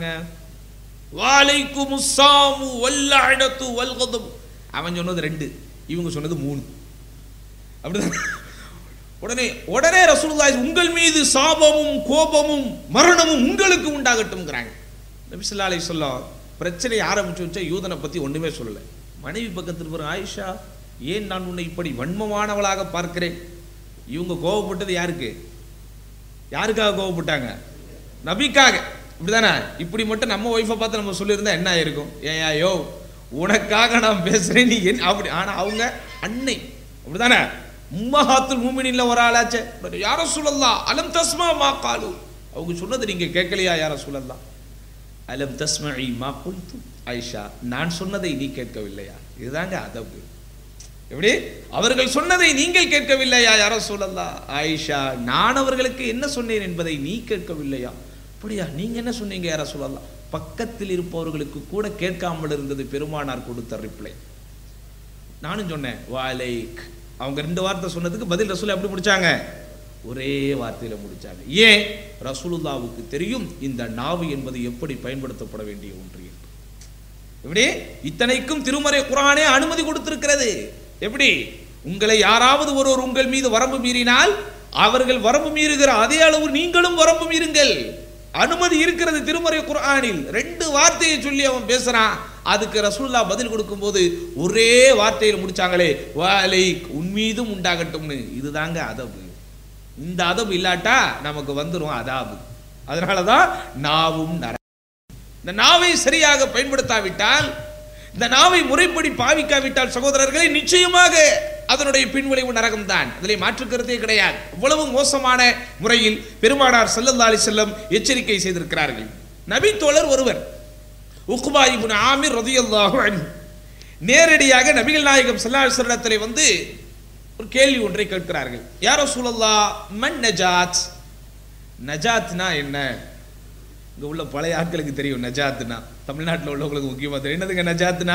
வலைக்குமுஸ் ஸாமு வல்லஅனது வல்கதப். அவன் சொன்னது 2, இவங்க சொன்னது 3. அப்படிதான். உடனே ரசூலுல்லாஹி உங்கள் மீது சாபமும் கோபமும் மரணமும் உங்களுக்கு உண்டாகட்டும்ங்கறாங்க. நபி ஸல்லல்லாஹு அலைஹி வஸல்லம் பிரச்சனை ஆரம்பிச்சு வச்ச யூதனை பத்தி ஒண்ணுமே சொல்லல. மனைவி பக்கத்துல போற ஆயிஷா, ஏன் நான் உன்னை இப்படி வன்மமானவளாக பார்க்கிறேன்? இவங்க கோபப்பட்டது யாருக்காக கோபப்பட்டாங்க, நபிக்காக. இப்படிதானே, இப்படி மட்டும் நம்ம ஒய்ஃபை பார்த்து நம்ம சொல்லியிருந்தா என்ன ஆயிருக்கும், ஏயோ உனக்காக நான் பேசுறேன் நீ என்ன அப்படி. ஆனா அவங்க அன்னை, அப்படிதானே, உம்மஹாத்துல் முஃமினீன்ல ஒரு ஆளாச்சே. யா ரசூலல்லாஹ் அலம் தஸ்மா மா காலு, அவங்க சொன்னது நீங்க கேட்கலையா யா ரசூலல்லாஹ்? அலம் தஸ்மஇ மா குல்து, ஆயிஷா நான் சொன்னதை நீ கேட்கவில்லையா? இதுதாங்க அதப்பு. எப்படி, அவர்கள் சொன்னதை நீங்கள் கேட்கவில்லையா யா ரசூலல்லாஹ்? ஆயிஷா நான் அவர்களுக்கு என்ன சொன்னேன் என்பதை நீ கேட்கவில்லையா? அப்படியா, நீங்க என்ன சொன்னீங்க யா ரசூலல்லாஹ்? பக்கத்தில் இருப்பவர்களுக்கு கூட கேட்காமல் இருந்தது பெருமானார் கொடுத்த ரிப்ளை. நானும் சொன்னேன் வாலைக். அவங்க 2 வார்த்தை சொன்னதுக்கு பதில் ரசூல் எப்படி முடிச்சாங்க, ஒரே வார்த்தையில முடிச்சாங்க. ஏன், ரசூலுல்லாவுக்கு தெரியும் இந்த நாவு என்பது எப்படி பயன்படுத்தப்பட வேண்டிய ஒன்று என்று. எப்படி, இத்தனைக்கும் திருமறை குர்ஆனே அனுமதி கொடுத்திருக்கிறது. எப்படி, உங்களை யாராவது ஒருவர் உங்கள் மீது வரம்பு மீறினால் அவர்கள் வரம்பு மீறுகிற அதே அளவு நீங்களும் வரம்பு மீறுங்கள். அனுமதி இருக்கிறது திருமறை குர்ஆனில். 2 வார்த்தையை சொல்லி அவன் பேசுறான், அதுக்கு ரசூலுல்லாஹ் பதில் கொடுக்கும் போது ஒரே வார்த்தையில் முடிச்சாங்களே, வலைக் உன் மீதும் உண்டாகட்டும்னு. இதுதாங்க அதபு. இந்த அதபு இல்லாட்டா நமக்கு வந்துரும் அதாபு. அதனாலதான் நாவும் இந்த நாவை சரியாக பயன்படுத்தாவிட்டால், இந்த நாவை முறைப்படி பாவிக்காவிட்டால் சகோதரர்களை நிச்சயமாக அதனுடைய பின்விளைவு நரகம் தான். அதில் மாற்றுக்கிறதே கிடையாது. அவ்வளவு மோசமான முறையில் பெருமானார் ஸல்லல்லாஹு அலைஹி வஸல்லம் எச்சரிக்கை செய்திருக்கிறார்கள். நபி தோழர் ஒருவர் உக்பா இப்னு ஆமிர் ரலியல்லாஹு அன்ஹு நேரடியாக நபிகள் நாயகம் ஸல்லல்லாஹு அலைஹி வஸல்லத்திலே வந்து ஒரு கேள்வி ஒன்றை கேட்கிறார்கள். யா ரசூலல்லாஹ் மன் நஜாத், நஜாத்னா என்ன? இங்க உள்ள பழைய ஆட்களுக்கு தெரியும் நஜாத்னா, தமிழ்நாட்டில் உள்ளவங்களுக்கு முக்கியமா தெரியும். என்னதுங்க நஜாத்னா?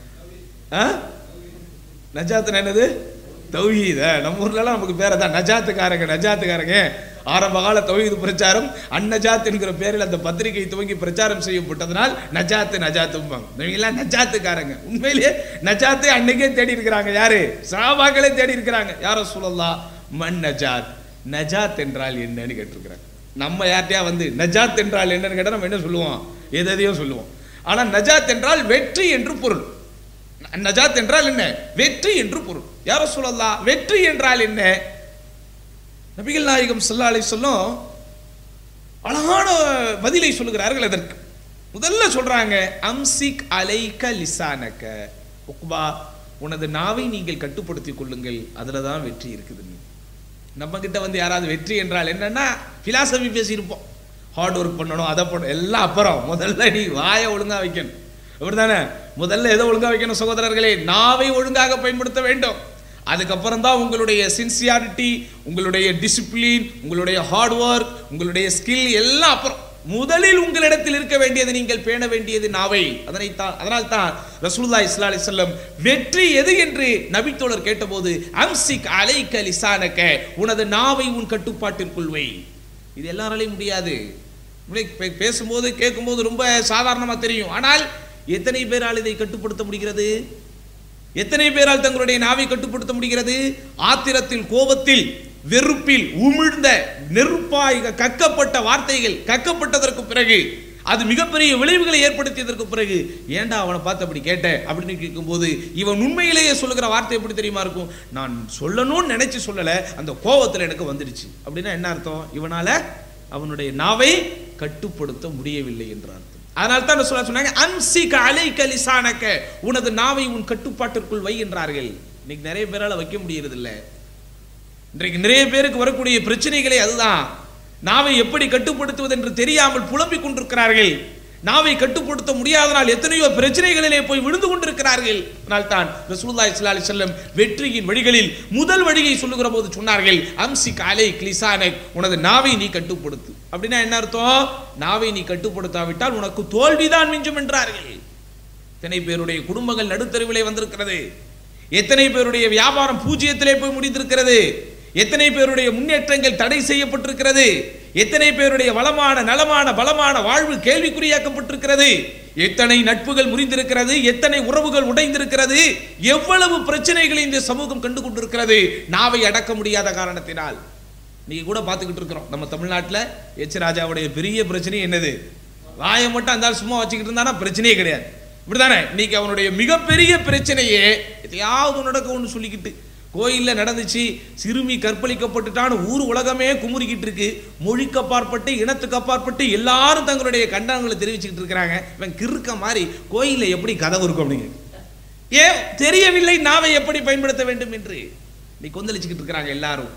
நஜாத்னா என்னது? தௌஹீத். நம்ம ஊர்ல நமக்கு பேர தான் நஜாத்துக்காரங்க. ஆரம்ப கால தௌஹீத் பிரச்சாரம் அந்நஜாத் என்கிற பேரில் அந்த பத்திரிகை துவங்கி பிரச்சாரம் செய்யப்பட்டதனால் நஜாத்தும்பாங்க. இவங்கெல்லாம் நஜாத்துக்காரங்க. உண்மையிலேயே நஜாத்தை அன்னைக்கே தேடி இருக்கிறாங்க. யாரு? சஹாபாக்களே தேடி இருக்கிறாங்க. யா ரசூலல்லாஹ் மன் நஜாத், நஜாத் என்றால் என்னன்னு கேட்டிருக்கிறாங்க. நம்ம யார்ட்டையா வந்து நஜாத் என்றால் என்னன்னு கேட்டா நம்ம என்ன சொல்லுவோம், எதையும் சொல்லுவோம். ஆனா நஜாத் என்றால் வெற்றி என்று பொருள். நஜாத் என்றால் என்ன? வெற்றி என்று பொருள். யா ரசூலல்லாஹ் வெற்றி என்றால் என்ன? நபிகள் நாயகம் ஸல்லல்லாஹு அலைஹி வஸல்லம் அழகான பதிலை சொல்லுகிறார்கள். அதற்கு முதல்ல சொல்றாங்க, அம்சிக் அலைக லிசானக, உக்பா உனது நாவை நீங்கள் கட்டுப்படுத்திக் கொள்ளுங்கள், அதுல தான் வெற்றி இருக்குது. நம்ம கிட்ட வந்து யாராவது வெற்றி என்றால் என்னன்னா பிலாசபி பேசியிருப்போம், ஹார்ட் ஒர்க் பண்ணணும், அதை பண்ணணும், எல்லாம் அப்புறம். முதல்ல நீ வாயை ஒழுங்கா வைக்கணும். அப்படித்தானே? முதல்ல எதை ஒழுங்கா வைக்கணும் சகோதரர்களே? நாவை ஒழுங்காக பயன்படுத்த வேண்டும். அதுக்கப்புறம் தான் உங்களுடைய சின்சியாரிட்டி, உங்களுடைய டிசிப்ளின், உங்களுடைய ஹார்ட் ஒர்க், உங்களுடைய ஸ்கில் எல்லாம் அப்புறம். முதலில் உங்களிடத்தில் இருக்க வேண்டியது, நீங்கள் பேண வேண்டியது நாவை. அதனால்தான் ரசூலுல்லாஹி ஸல்லல்லாஹு அலைஹி வஸல்லம் வெற்றி எது என்று நபித்தோழர் கேட்டபோது அம்சிக் அலைக லிசானக, உனது நாவை உன் கட்டுப்பாட்டிற்குள் வை. இது எல்லாராலையும் முடியாது. பேசும்போது கேட்கும்போது ரொம்ப சாதாரணமாக தெரியும். ஆனால் எத்தனை பேரால் இதை கட்டுப்படுத்த முடிகிறது? எத்தனை பேரால் தங்களுடைய நாவை கட்டுப்படுத்த முடிகிறது? ஆத்திரத்தில், கோபத்தில், வெறுப்பில் உமிழ்ந்த நெருப்பாய் கக்கப்பட்ட வார்த்தைகள், கக்கப்பட்டதற்கு பிறகு அது மிகப்பெரிய விளைவுகளை ஏற்படுத்தியதற்கு பிறகு ஏண்டா அவனை பார்த்து அப்படி கேட்ட அப்படின்னு கேட்கும்போது இவன் உண்மையிலேயே சொல்லுகிற வார்த்தை எப்படி தெரியுமா இருக்கும்? நான் சொல்லணும்னு நினைச்சு சொல்லலை, அந்த கோபத்தில் எனக்கு வந்துடுச்சு. அப்படின்னா என்ன அர்த்தம்? இவனால அவனுடைய நாவை கட்டுப்படுத்த முடியவில்லை என்ற அர்த்தம். அதனால தான் சொன்னாங்க அம்சிக அலைக லிசானக, உனது நாவை உன் கட்டுப்பாட்டிற்குள் வை என்றார்கள். இன்னைக்கு நிறைய பேரால வைக்க முடியறது இல்லை. இன்றைக்கு நிறைய பேருக்கு வரக்கூடிய பிரச்சனைகளே அதுதான். நாவை எப்படி கட்டுப்படுத்துவது என்று தெரியாமல் புலம்பிக் கொண்டிருக்கிறார்கள். நாவை கட்டுப்படுத்த முடியாதனால் எத்தனையோ பிரச்சனைகளிலே போய் விழுந்து கொண்டிருக்கிறார்கள். அதனால்தான் ரசூலுல்லாஹி ஸல்லல்லாஹு அலைஹி வஸல்லம் வெற்றியின் வழிகளில் முதல் வழியை சொல்லுகிற போது சொன்னார்கள் அம்சிக் அலைக் லிசானக், உனது நாவை நீ கட்டுப்படுத்து. அப்படின்னா என்ன அர்த்தம்? நாவை நீ கட்டுப்படுத்தாவிட்டால் உனக்கு தோல்விதான் மிஞ்சும் என்றார்கள். எத்தனை பேருடைய குடும்பங்கள் நடுத்தருவிலே வந்திருக்கிறது, எத்தனை பேருடைய வியாபாரம் பூஜ்ஜியத்திலே போய் முடிந்திருக்கிறது, எத்தனை பேருடைய முன்னேற்றங்கள் தடை செய்யப்பட்டிருக்கிறது, எத்தனை பேருடைய வளமான நலமான பலமான வாழ்வு கேள்விக்குறியாக்கப்பட்டிருக்கிறது, எத்தனை நட்புகள் முறிந்திருக்கிறது, எத்தனை உறவுகள் உடைந்திருக்கிறது, எவ்வளவு பிரச்சனைகளை இந்த சமூகம் கண்டு கொண்டிருக்கிறது நாவை அடக்க முடியாத காரணத்தினால். நீங்க கூட பார்த்துக்கிட்டு இருக்கிறோம் நம்ம தமிழ்நாட்டில் எச் ராஜாவுடைய பெரிய பிரச்சனை என்னது? வாயை மட்டும் அந்த சும்மா வச்சுக்கிட்டு இருந்தானா பிரச்சனையே கிடையாது. இப்படிதானே இன்னைக்கு அவனுடைய மிகப்பெரிய பிரச்சனையே எதையாவது நடக்க ஒன்று சொல்லிக்கிட்டு கோயிலில் நடந்துச்சு, சிறுமி கற்பழிக்கப்பட்டுட்டான்னு ஊர் உலகமே குமுறிக்கிட்டு இருக்கு. மொழிக்கு அப்பாற்பட்டு இனத்துக்கு அப்பாற்பட்டு எல்லாரும் தங்களுடைய கண்டனங்களை தெரிவிச்சுக்கிட்டு இருக்கிறாங்க. இவன் கிறுக்க மாதிரி கோயிலில் எப்படி கதவு இருக்கும் அப்படிங்க ஏன் தெரியவில்லை நாவை எப்படி பயன்படுத்த வேண்டும் என்று நீ கொந்தளிச்சுக்கிட்டு இருக்கிறாங்க எல்லாரும்.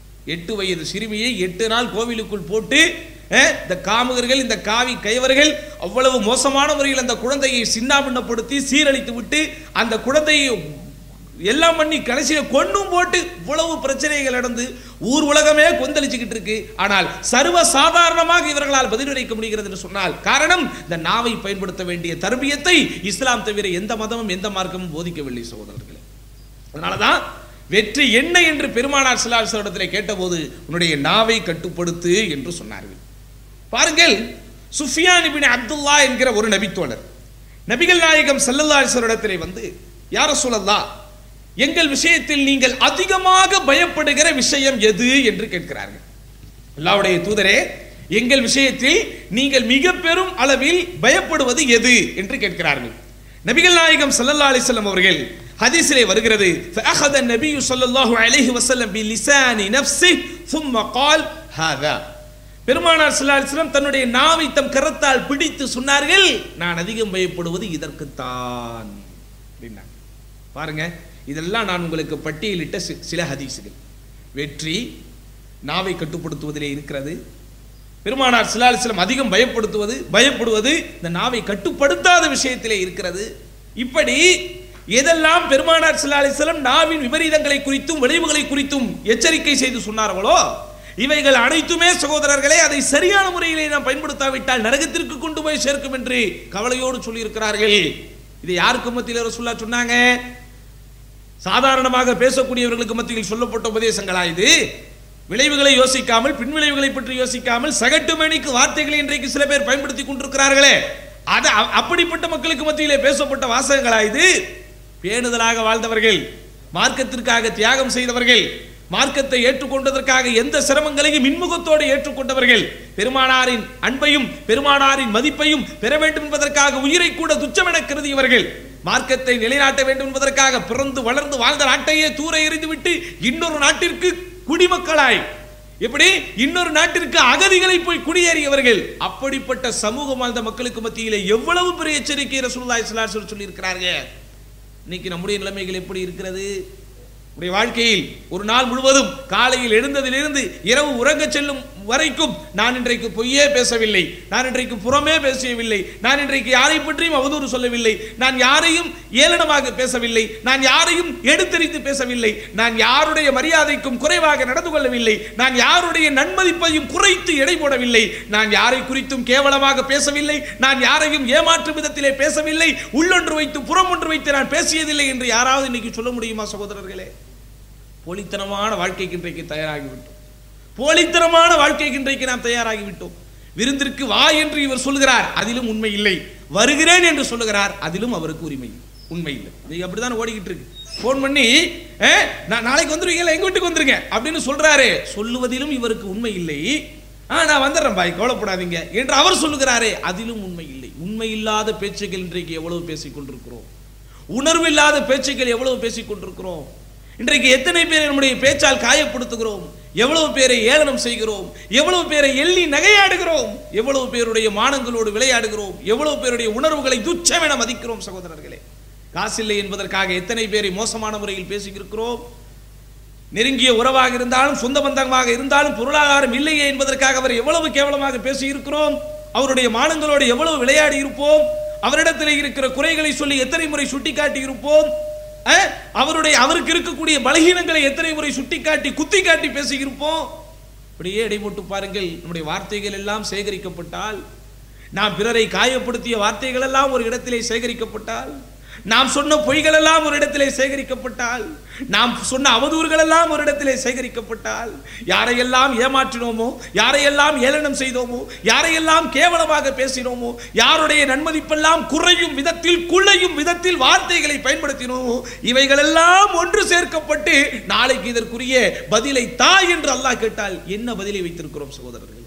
8 வயது சிறுமியை 8 நாள் கோவிலுக்குள் போட்டு இந்த காமுகர்கள், இந்த காவி கைவர்கள் அவ்வளவு மோசமான முறையில் அந்த குழந்தையை சின்னாபின்னப்படுத்தி சீரழித்து விட்டு அந்த குழந்தையை எல்லாம் பண்ணி கடைசியில கொண்டும் போட்டு இவ்வளவு பிரச்சனைகள் நடந்து ஊர் உலகமே கொந்தளிச்சுக்கிட்டு இருக்கு. ஆனால் சர்வ சாதாரணமாக இவர்களால் பதிலளிக்க முடிகிறது என்று சொன்னால் காரணம் இந்த நாவை பயன்படுத்த வேண்டிய தர்பியத்தை இஸ்லாம் தவிர எந்த மதமும் எந்த மார்க்கமும் போதிக்கவில்லை சகோதரர்களே. அதனாலதான் வெற்றி என்ன என்று பெருமானார் ஸல்லல்லாஹு அலைஹி வஸல்லம் கேட்டபோது உன்னுடைய நாவை கட்டுப்படுத்து என்று சொன்னார்கள். பாருங்கள், சுஃபியான் இப்னு அப்துல்லா என்கிற ஒரு நபித்தோழர் நபிகள் நாயகம் ஸல்லல்லாஹு அலைஹி வஸல்லம் வந்து யா ரசூலல்லாஹ், எங்கள் விஷயத்தில் நீங்கள் அதிகமாக பயப்படுகிற விஷயம் எது என்று கேட்கிறார்கள். அல்லாஹ்வுடைய தூதரே, எங்கள் விஷயத்தில் நீங்கள் மிக பெரும் அளவில் பயப்படுவது எது என்று கேட்கிறார்கள். நபிகள் நாயகம் ஸல்லல்லாஹு அலைஹி வஸல்லம் அவர்கள் ஹதீஸிலே வருகிறது ஃபஅഖத النبي ஸல்லல்லாஹு அலைஹி வஸல்லம் பிலிசானி நஃப்ஸி ثم قال هذا, பெருமானார் ஸல்லல்லாஹு அலைஹி வஸல்லம் தன்னுடைய நாவை தம் கரத்தால் பிடித்து சொன்னார்கள், நான் அதிகம் பயப்படுவது இதற்குத்தான் அப்படின்னா. பாருங்க, இதெல்லாம் நான் உங்களுக்கு பட்டியலிட்ட சில ஹதீஸுகள். வெற்றி நாவை கட்டுப்படுத்துவதிலே இருக்கிறது. பெருமானார் ஸல்லல்லாஹு அலைஹி வஸல்லம் அதிகம் பயப்படுவது இந்த நாவை கட்டுப்படுத்தாத விஷயத்திலே இருக்கிறது. இப்படி எதெல்லாம் பெருமானார் ஸல்லல்லாஹு அலைஹி வஸல்லம் நாவின் விபரீதங்களை குறித்தும் விளைவுகளை குறித்தும் எச்சரிக்கை செய்து சொன்னார்களோ இவைகள் அனைத்துமே சகோதரர்களே அதை சரியான முறையிலே நாம் பயன்படுத்தாவிட்டால் நரகத்திற்கு கொண்டு போய் சேர்க்கும் என்று கவலையோடு சொல்லி இருக்கிறார்கள். இதை யாருக்கு மத்தியில் ரசூலுல்லாஹ் சொன்னாங்க? சாதாரணமாக பேசக்கூடியவர்களுக்கு மத்தியில் சொல்லப்பட்ட உபதேசங்களா இது? விளைவுகளை யோசிக்காமல், பின் விளைவுகளை பற்றி யோசிக்காமல் சகட்டுமேனிக்கு வார்த்தைகளை இன்றைக்கு சில பேர் பயன்படுத்தி கொண்டிருக்கிறார்களே, அது அப்படிப்பட்ட மக்களுக்கு மத்தியிலே பேசப்பட்ட வாசகங்களா இது? பேணுதலாக வாழ்ந்தவர்கள், மார்க்கத்திற்காக தியாகம் செய்தவர்கள், மார்க்கத்தை ஏற்றுக்கொண்டதற்காக எந்த சிரமங்களையும் இன்முகத்தோடு ஏற்றுக்கொண்டவர்கள், பெருமானாரின் அன்பையும் பெருமானாரின் மதிப்பையும் பெற வேண்டும் என்பதற்காக உயிரை கூட துச்சமென கருதியவர்கள், மார்க்கத்தை நிலைநாட்ட வேண்டும் என்பதற்காக பிறந்து வளர்ந்து வாழ்ந்த நாட்டையே தூர எறிந்துவிட்டு இன்னொரு நாட்டிற்கு குடிமக்களாய், எப்படி இன்னொரு நாட்டிற்கு அகதிகளை போய் குடியேறியவர்கள், அப்படிப்பட்ட சமூகம் வாழ்ந்த மக்களுக்கு மத்தியிலே எவ்வளவு பெரிய எச்சரிக்கை ரசூலுல்லாஹி ஸல்லல்லாஹு அலைஹி வஸல்லம் சொல்லி இருக்கிறார்கள். இன்னைக்கு நம்முடைய நிலைமைகள் எப்படி இருக்கிறது? நம்முடைய வாழ்க்கையில் ஒரு நாள் முழுவதும் காலையில் எழுந்ததிலிருந்து இரவு உறங்க செல்லும் வரைக்கும் நான் இன்றைக்கு பொய்யே பேசவில்லை, நான் இன்றைக்கு புறமே பேசவில்லை, நான் இன்றைக்கு யாரை பற்றியும் அவதூறு சொல்லவில்லை, நான் யாரையும் ஏளனமாக பேசவில்லை, நான் யாரையும் எடுத்தெறிந்து பேசவில்லை, நான் யாருடைய மரியாதைக்கும் குறைவாக நடந்து கொள்ளவில்லை, நான் யாருடைய நன்மதிப்பையும் குறைத்து எடை போடவில்லை, நான் யாரை குறித்தும் கேவலமாக பேசவில்லை, நான் யாரையும் ஏமாற்றும் விதத்திலே பேசவில்லை, உள்ளொன்று வைத்து புறம் ஒன்று வைத்து நான் பேசியதில்லை என்று யாராவது இன்னைக்கு சொல்ல முடியுமா சகோதரர்களே? போலித்தனமான வாழ்க்கைக்கு இன்றைக்கு தயாராகிவிட்டோம். போலித்தனமான வாழ்க்கைக்கு இன்றைக்கு நாம் தயாராகிவிட்டோம். விருந்திற்கு வா என்று இவர் சொல்கிறார், அதிலும் உண்மை இல்லை. வருகிறேன் என்று சொல்லுகிறார், அதிலும் அவருக்கு உண்மை இல்லை. நீங்க அப்படிதான் ஓடிக்கிட்டு இருக்கு. போன் பண்ணி நான் நாளைக்கு வந்துருவீங்களா, எங்க வீட்டுக்கு வந்துருங்க அப்படின்னு சொல்றாரு. சொல்லுவதிலும் இவருக்கு உண்மை இல்லை. நான் வந்துடுறேன் பாய், கவலைப்படாதீங்க என்று அவர் சொல்லுகிறாரே, அதிலும் உண்மை இல்லை. உண்மை இல்லாத பேச்சுக்கள் இன்றைக்கு எவ்வளவு பேசிக் கொண்டிருக்கிறோம். உணர்வு இல்லாத பேச்சுக்கள் எவ்வளவு பேசிக் கொண்டிருக்கிறோம். இன்றைக்கு எத்தனை பேரை நம்முடைய பேச்சால் காயப்படுத்துகிறோம், எவ்வளவு பேரை ஏளனம் செய்கிறோம், எவ்வளவு பேரை எள்ளி நகையாடுகிறோம், எவ்வளவு பேருடைய மானங்களோடு விளையாடுகிறோம், எவ்வளவு பேருடைய உணர்வுகளை துச்சமென மதிக்கிறோம். சகோதரர்களே, காசில்லை என்பதற்காக எத்தனை பேரை மோசமான முறையில் பேசியிருக்கிறோம். நெருங்கிய உறவாக இருந்தாலும் சொந்த பந்தமாக இருந்தாலும் பொருளாதாரம் இல்லையே என்பதற்காக அவர் எவ்வளவு கேவலமாக பேசியிருக்கிறோம். அவருடைய மானங்களோடு எவ்வளவு விளையாடி இருப்போம். அவரிடத்தில் இருக்கிற குறைகளை சொல்லி எத்தனை முறை சுட்டிக்காட்டி இருப்போம். அவருக்கு இருக்கக்கூடிய பலகீனங்களை எத்தனை முறை சுட்டிக்காட்டி குத்தி காட்டி பேசியிருப்போம். அப்படியே இடைப்பட்டு பாருங்கள், நம்முடைய வார்த்தைகள் எல்லாம் சேகரிக்கப்பட்டால், நாம் பிறரை காயப்படுத்திய வார்த்தைகள் எல்லாம் ஒரு இடத்திலே சேகரிக்கப்பட்டால், நாம் சொன்ன பொய்கள் எல்லாம் ஒரு இடத்திலே சேகரிக்கப்பட்டால், நாம் சொன்ன அவதூறுகள் எல்லாம் ஒரு இடத்திலே சேகரிக்கப்பட்டால், யாரையெல்லாம் ஏமாற்றினோமோ, யாரையெல்லாம் ஏளனம் செய்தோமோ, யாரையெல்லாம் கேவலமாக பேசினோமோ, யாருடைய நன்மதிப்பெல்லாம் குறையும் விதத்தில் குள்ளையும் விதத்தில் வார்த்தைகளை பயன்படுத்தினோமோ, இவைகள் எல்லாம் ஒன்று சேர்க்கப்பட்டு நாளைக்கு இதற்குரிய பதிலை தா என்று அல்லாஹ் கேட்டால் என்ன பதிலை வைத்திருக்கிறோம் சகோதரர்களே?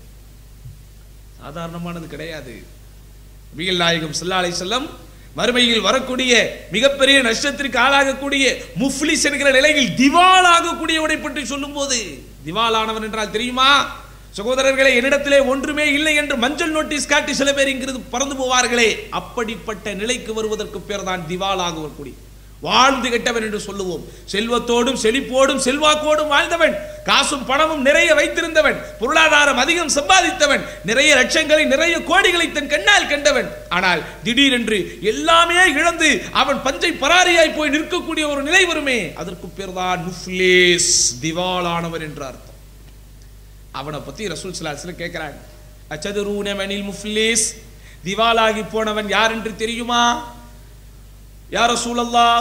சாதாரணமானது கிடையாது. நபிகள் நாயகம் ஸல்லல்லாஹு அலைஹி வஸல்லம் மறுமையில் வரக்கூடிய மிகப்பெரிய நஷ்டத்திற்கு ஆளாகக்கூடிய முஃப்லிஸ் என்கிற நிலையில் திவாலாகக்கூடியவனை பற்றி சொல்லும் போது, திவாலானவன் என்றால் தெரியுமா சகோதரர்களே? என்னிடத்திலே ஒன்றுமே இல்லை என்று மஞ்சள் நோட்டீஸ் காட்டி சில பேர் இங்கிருந்து பறந்து போவார்களே, அப்படிப்பட்ட நிலைக்கு வருவதற்கு பேர் தான் திவாலாகக்கூடிய, வாழ்ந்து கெட்டவன் என்று சொல்லுவோம். செல்வத்தோடும் செழிப்போடும் செல்வாக்கோடும் வாழ்ந்தவன், காசும் பணமும் நிறைய வைத்திருந்தவன், பொருளாதாரம் அதிகம் சம்பாதித்தவன், நிறைய லட்சங்களை நிறைய கோடிகளை தன் கண்ணால் கண்டவன். ஆனால் திடீரென்று எல்லாமே இழந்து அவன் பஞ்சை பராரியாய் போய் நிற்கக்கூடிய ஒரு நிலை வருமே, அதற்கு பேர் தான் முஃப்லிஸ், திவாலானவன் என்ற அர்த்தம். அவனை பத்தி ரசூல் ஸல்லல்லாஹு அலைஹி வஸல்லம் கேட்கிறாங்க, அச்சதுரூன மனில் முஃப்லிஸ், திவாலாகி போனவன் யார் என்று தெரியுமா? யா ரசூலல்லாஹ்,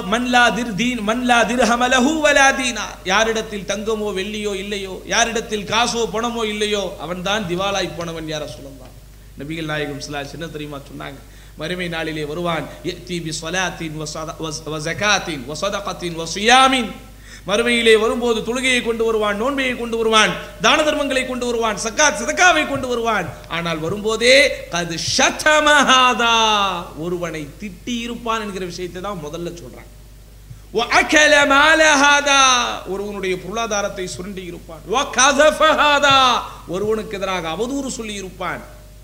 மன் லா திர்ஹம லஹு வலா தீனார், யாரிடத்தில் தங்கமோ வெள்ளியோ இல்லையோ, யாரிடத்தில் காசோ பணமோ இல்லையோ, அவன்தான் திவாலாய் போனவன் யா ரசூலல்லாஹ். நபிகள் நாயகம் ஸல்லல்லாஹு அலைஹி வஸல்லம் என்ன தெரியுமா சொன்னாங்க? மறுமை நாளிலே வருவான், யத்தி பி ஸலாத்தின் வ ஸகாத்தின் வ ஸதகத்தின் வ ஸியாமின், மறுமையிலே வரும்போது தொழுகையை கொண்டு வருவான், நோன்பையை கொண்டு வருவான், தான தர்மங்களை கொண்டு வருவான், சக்காத் சதகாவை கொண்டு வருவான். ஆனால் வரும்போதே கது ஷதமஹாதா, ஒருவனை திட்டி இருப்பான் என்கிற விஷயத்தை தான் முதல்ல சொல்றான். வ அகல மாலஹாதா, ஒருவனுடைய பொருளாதாரத்தை சுரண்டி இருப்பான். வ கஸஃபஹாதா, ஒருவனுக்கு எதிராக அவதூறு சொல்லி இருப்பான்.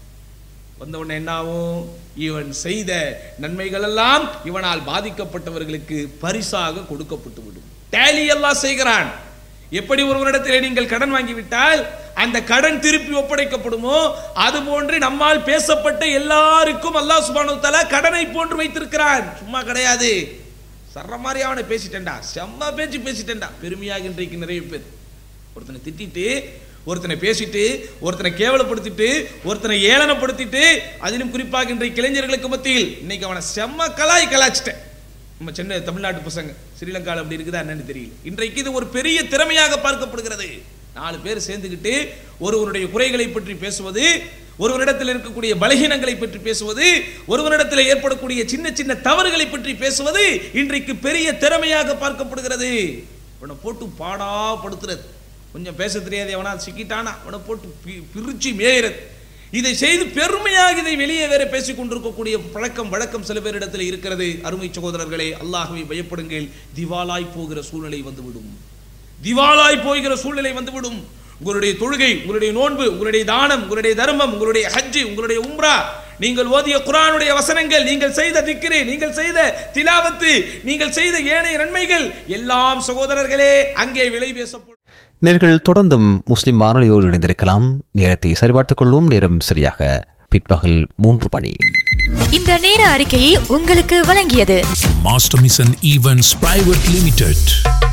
வந்தவன் என்னாவும், இவன் செய்த நன்மைகள் எல்லாம் இவனால் பாதிக்கப்பட்டவர்களுக்கு பரிசாக கொடுக்கப்பட்டு விடும். டேலி அல்லாஹ் செய்கிறான். எப்படி ஒருவரிடத்தில் நீங்கள் கடன் வாங்கிவிட்டால் அந்த கடன் திருப்பி ஒப்படைக்கப்படுமோ, அதுபோன்று நம்மால் பேசப்பட்ட எல்லாருக்கும் அல்லாஹ் சுப்ஹானஹு வ தஆலா கடனை போன்று வைத்திருக்கிறான். சும்மா கிடையாது, சர்ற மாதிரி அவனை பேசிட்டேன்டா, செம்ம பேச்சு பேசிட்டேன்டா, பெருமையாக இன்றைக்கு நிறைய பேர் ஒருத்தனை திட்டிட்டு, ஒருத்தனை பேசிட்டு, ஒருத்தனை கேவலப்படுத்திட்டு, ஒருத்தனை ஏளனப்படுத்திட்டு, அதிலும் குறிப்பாக இன்றைக்கு இளைஞர்களுக்கு மத்தியில் இன்னைக்கு அவனை செம்ம கலாய்ச்சிட்டேன். நம்ம சென்னை தமிழ்நாட்டு பசங்க ஸ்ரீலங்காவில் அப்படி இருக்குதா என்னன்னு தெரியல. இன்றைக்கு இது ஒரு பெரிய திறமையாக பார்க்கப்படுகிறது. 4 பேர் சேர்ந்துக்கிட்டு ஒருவருடைய குறைகளை பற்றி பேசுவது, ஒருவரிடத்தில் இருக்கக்கூடிய பலகீனங்களை பற்றி பேசுவது, ஒருவரிடத்தில் ஏற்படக்கூடிய சின்ன சின்ன தவறுகளை பற்றி பேசுவது இன்றைக்கு பெரிய திறமையாக பார்க்கப்படுகிறது. அவனை போட்டு பாடா படுத்துறது, கொஞ்சம் பேச தெரியாது எவனா சிக்கிட்டானா அவனை போட்டு பிரிச்சு மேயிறது, இதை செய்து பெருமையாக இதை வெளியே வேற பேசிக் கொண்டிருக்கக்கூடிய பழக்கம் வழக்கம் சில பேரிடத்தில் இருக்கிறது. அருமை சகோதரர்களே, அல்லாஹ்வை பயப்படுங்கள். திவாலாய் போகிற சூழ்நிலை வந்துவிடும், திவாலாய் போகிற சூழ்நிலை வந்துவிடும். உங்களுடைய தொழுகை, உங்களுடைய நோன்பு, உங்களுடைய தானம், உங்களுடைய தர்மம், உங்களுடைய ஹஜ், உங்களுடைய உம்ரா, நீங்கள் ஓதிய குர்ஆனுடைய வசனங்கள், நீங்கள் செய்த திக்ர், நீங்கள் செய்த திலாவத்து, நீங்கள் செய்த ஏனைய நன்மைகள் எல்லாம் சகோதரர்களே அங்கே விலை பேசப்படும். நேர்கள் தொடர்ந்தும் முஸ்லிம் வானொலியோடு இணைந்திருக்கலாம். நேரத்தை சரிபார்த்துக் கொள்வோம். நேரம் சரியாக பிற்பகல் 3 மணி. இந்த நேர அறிக்கையை உங்களுக்கு வழங்கியது master mission events private limited.